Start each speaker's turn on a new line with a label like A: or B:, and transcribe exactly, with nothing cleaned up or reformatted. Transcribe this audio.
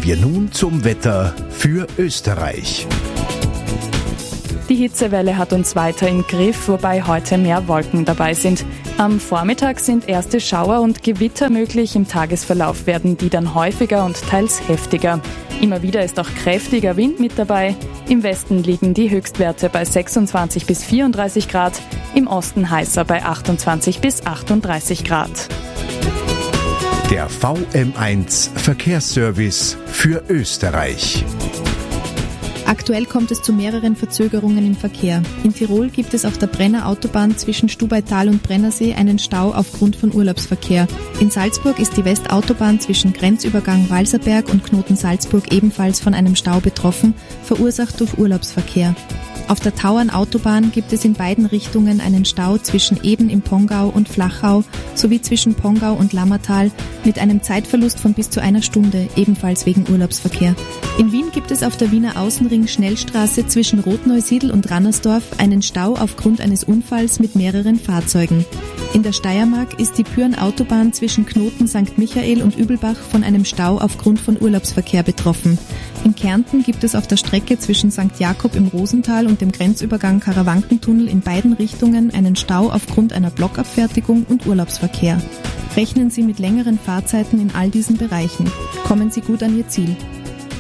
A: Kommen wir nun zum Wetter für Österreich.
B: Die Hitzewelle hat uns weiter im Griff, wobei heute mehr Wolken dabei sind. Am Vormittag sind erste Schauer und Gewitter möglich, im Tagesverlauf werden die dann häufiger und teils heftiger. Immer wieder ist auch kräftiger Wind mit dabei. Im Westen liegen die Höchstwerte bei sechsundzwanzig bis vierunddreißig Grad, im Osten heißer bei achtundzwanzig bis achtunddreißig Grad.
A: Der V M eins Verkehrsservice für Österreich.
C: Aktuell kommt es zu mehreren Verzögerungen im Verkehr. In Tirol gibt es auf der Brenner Autobahn zwischen Stubaital und Brennersee einen Stau aufgrund von Urlaubsverkehr. In Salzburg ist die Westautobahn zwischen Grenzübergang Walserberg und Knoten Salzburg ebenfalls von einem Stau betroffen, verursacht durch Urlaubsverkehr. Auf der Tauernautobahn gibt es in beiden Richtungen einen Stau zwischen Eben im Pongau und Flachau sowie zwischen Pongau und Lammertal mit einem Zeitverlust von bis zu einer Stunde, ebenfalls wegen Urlaubsverkehr. In Wien gibt es auf der Wiener Außenring-Schnellstraße zwischen Rotneusiedl und Rannersdorf einen Stau aufgrund eines Unfalls mit mehreren Fahrzeugen. In der Steiermark ist die Pyhrn-Autobahn zwischen Knoten Sankt Michael und Übelbach von einem Stau aufgrund von Urlaubsverkehr betroffen. In Kärnten gibt es auf der Strecke zwischen Sankt Jakob im Rosental und dem Grenzübergang Karawankentunnel in beiden Richtungen einen Stau aufgrund einer Blockabfertigung und Urlaubsverkehr. Rechnen Sie mit längeren Fahrzeiten in all diesen Bereichen. Kommen Sie gut an Ihr Ziel.